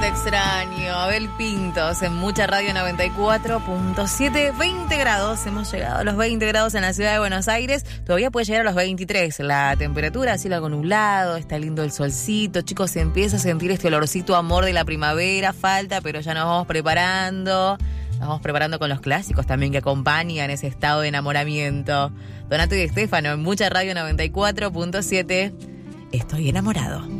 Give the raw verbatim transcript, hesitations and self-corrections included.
extraño. Abel Pintos en Mucha Radio noventa y cuatro punto siete. veinte grados. Hemos llegado a los veinte grados en la ciudad de Buenos Aires. Todavía puede llegar a los veintitrés. La temperatura, así algo nublado. Está lindo el solcito. Chicos, se empieza a sentir este olorcito amor de la primavera. Falta, pero ya nos vamos preparando. Nos vamos preparando con los clásicos también que acompañan ese estado de enamoramiento. Donato y Estefano en Mucha Radio noventa y cuatro punto siete. Estoy enamorado.